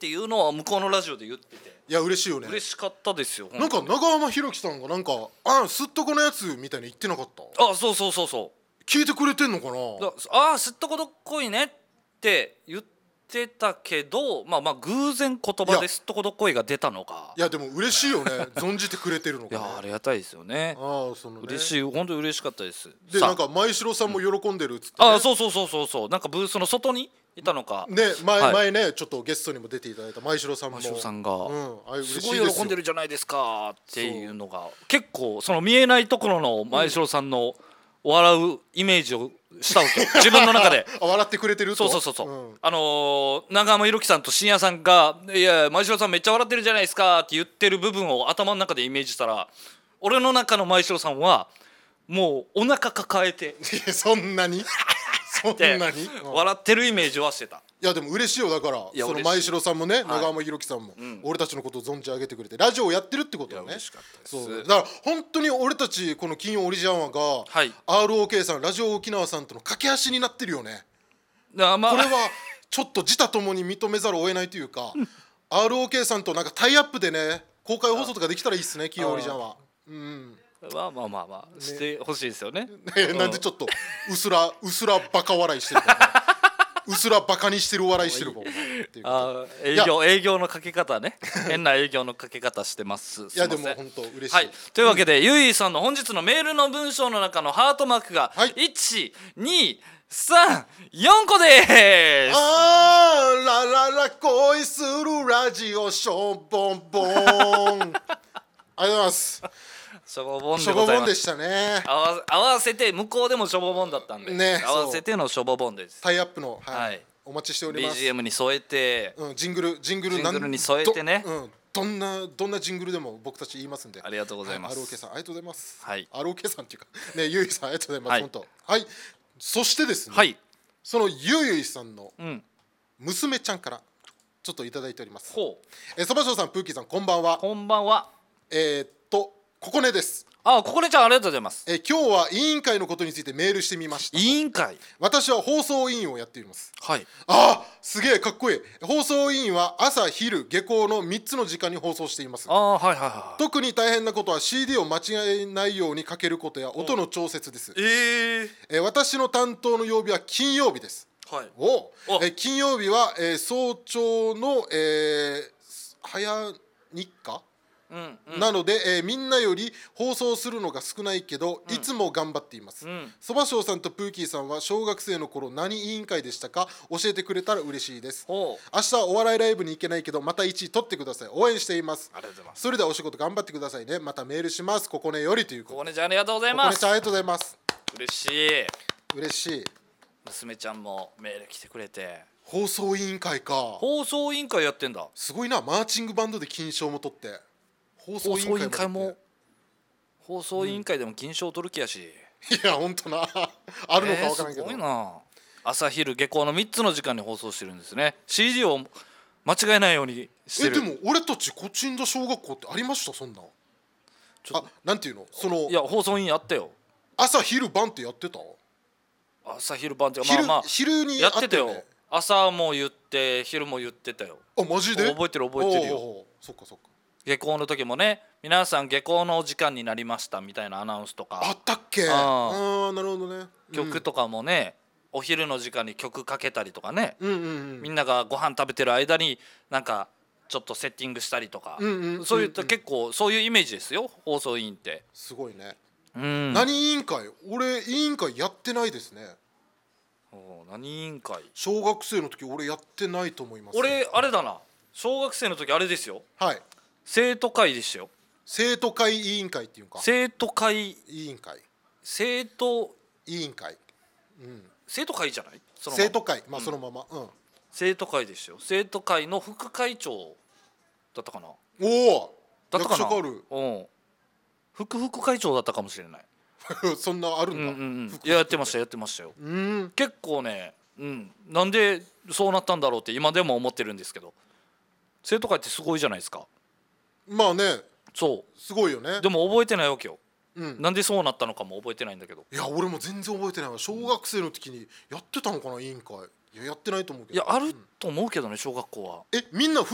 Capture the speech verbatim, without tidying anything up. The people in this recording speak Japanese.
っていうのは向こうのラジオで言ってて、 いや嬉しいよね。 嬉しかったですよ。 なんか長浜博己さんがなんかあすっとこのやつみたいに言ってなかった？ あ、そうそうそうそう、 聞いてくれてんのかな。 だああすっとこどっこいねって言ってたけど、まあまあ偶然言葉ですっとこどっこいが出たのか。 いやでも嬉しいよね存じてくれてるのか、ね、 いやありがたいですよね。 ああそのね嬉しい、本当に嬉しかったです。 でなんか前城さんも喜んでるっつって、ね、 ああそうそうそうそうそう、なんかブースの外にいたのかね前、 はい、 前ねちょっとゲストにも出ていただいた前城さんも前城さんが、 うん、あれ嬉すしいですよ。 ごい喜んでるじゃないですかっていうのが結構その見えないところの前城さんの笑うイメージをしたわけよ自分の中であ笑ってくれてると。 そうそうそうそう、 うん、 あのー、長浜裕樹さんと深夜さんが「いや前城さんめっちゃ笑ってるじゃないですか」って言ってる部分を頭の中でイメージしたら、俺の中の前城さんはもうお腹抱えてそんなにそんなに、うん、 笑ってるイメージはしてた。 いやでも嬉しいよ。だからその前城さんもね、はい、長浜裕樹さんも、うん、俺たちのことを存じ上げてくれてラジオをやってるってことはね。 嬉しかったです。 そうだから本当に俺たちこの金曜オリジンアワーが、はい、アールオーケー さんラジオ沖縄さんとの架け橋になってるよね。だ、まあ、これはちょっと自他ともに認めざるを得ないというかアールオーケー さんとなんかタイアップでね公開放送とかできたらいいっすね金曜オリジンアワー。うんまあまあまあまあしてほしいですよね。 ねなんでちょっとうすらうすらバカ笑いしてるか、ね、うすらバカにしてる笑いしてるかっていう。 あ営業営業のかけ方ね変な営業のかけ方してます。 いやでも本当嬉しい、 はい、というわけで、うん、ゆいさんの本日のメールの文章の中のハートマークが、はい、いち、に、さん、よんこです。 あーららら恋するラジオしょぼんぼんありがとうございます。 しょぼぼんでございます。しょぼぼんでしたね。 合わ、合わせて向こうでもしょぼぼんだったんで、ね、合わせてのしょぼぼんです。 タイアップの、はいはい、 お待ちしております。 ビージーエム に添えて、 うん、ジングルジングルジングルに添えてね、 ど,、うん、どんなどんなジングルでも僕たち言いますんで。 ありがとうございます。 はい、アールオーケー さんありがとうございます。 はい、 アールオーケー さんっていうかねゆいさんありがとうございます、はい、本当。はい。そしてですね、 はい、 そのゆいさんのうん娘ちゃんからちょっといただいております。 ほう。 えそばしょうさんプーキーさんこんばんは。 こんばんは。 えー、っとここねです。 あ、ここねちゃんありがとうございます。 え今日は委員会のことについてメールしてみました。 委員会。 私は放送委員をやっています。 はい。 あーすげえかっこいい。放送委員は朝昼下校のみっつの時間に放送しています。 あーはいはいはい。 特に大変なことは シーディー を間違えないようにかけることや音の調節です。 えー、 え私の担当の曜日は金曜日です。 はい。 おえ金曜日は、えー、早朝の、えー、早日課うんうん、 なので、えー、みんなより放送するのが少ないけど、うん、いつも頑張っています。そばしょうさんとプーキーさんは小学生の頃何委員会でしたか教えてくれたら嬉しいです。明日はお笑いライブに行けないけどまたいちい取ってください。応援しています。 ありがとうございます。 それではお仕事頑張ってくださいね。またメールします。ここねよりということ。 ここねちゃんありがとうございます。 ここねちゃんありがとうございます。 嬉しい嬉しい。 娘ちゃんもメール来てくれて。 放送委員会か。 放送委員会やってんだ。 すごいな。マーチングバンドで金賞も取って放送委員会も放送委員会でも金賞を取る気やし、 うん、いやほんとなあるのか分からんけど、えー、すごいな。朝昼下校のみっつの時間に放送してるんですね。 シーディー を間違えないようにしてる。 えでも俺たちコチンダ小学校ってありましたそんな。あなんていうのそのいや放送委員やったよ。 朝昼晩ってやってた。 朝昼晩ってまあまあ昼にやってたよ。朝も言って昼も言ってたよ。 あマジで覚えてる覚えてるよ。 そっかそっか。 下校の時もね、皆さん下校の時間になりましたみたいなアナウンスとかあったっけ。ああなるほどね、 うん、曲とかもねお昼の時間に曲かけたりとかね、 うんうんうん、 みんながご飯食べてる間になんかちょっとセッティングしたりとか、うんうん、そういった結構そういうイメージですよ放送委員って。 すごいね、 うん、 何委員会。俺委員会やってないですね。 お何委員会。 小学生の時俺やってないと思います。 俺あれだな、小学生の時あれですよ。 はい生徒会でしたよ。 生徒会委員会っていうか生徒会委員会生徒委員会、うん、 生徒会じゃない。 そのまま生徒会まあそのまま、うんうん、 生徒会でしたよ。生徒会の副会長だったかな。 おおだったかな。 役職ある。 うん副副会長だったかもしれないそんなあるんだ、 うんうんうん、いややってましたやってましたよ。 うん結構ね、うん、なんでそうなったんだろうって今でも思ってるんですけど、生徒会ってすごいじゃないですか。 まあねそうすごいよね。 でも覚えてないわけよ、 うん、 なんでそうなったのかも覚えてないんだけど。 いや俺も全然覚えてないわ。小学生の時にやってたのかな委員会。いややってないと思うけど。 いやあると思うけどね小学校は。 えみんな